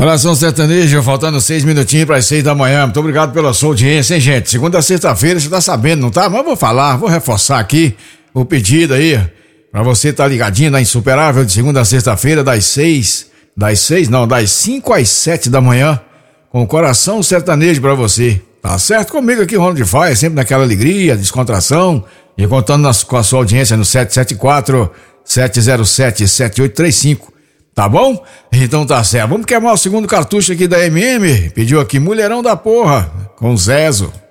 Oração sertaneja, faltando 6 minutinhos para as 6 da manhã. Muito obrigado pela sua audiência, hein, gente? Segunda a sexta-feira, você tá sabendo, não tá? Mas vou reforçar aqui o pedido aí, pra você tá ligadinho na Insuperável, de segunda a sexta-feira, das 5 às 7 da manhã, com o Coração Sertanejo pra você. Tá certo? Comigo aqui, Ronald de Faia, sempre naquela alegria, descontração, e contando com a sua audiência no 774-707-7835. Tá bom? Então tá certo. Vamos queimar o segundo cartucho aqui da MM. Pediu aqui Mulherão da Porra, com Zezo.